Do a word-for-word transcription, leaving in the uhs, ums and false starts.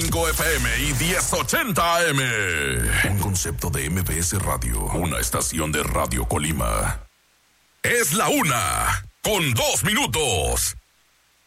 cinco F M y diez ochenta A M. Un concepto de M B S Radio, una estación de Radio Colima. Es la una, con dos minutos.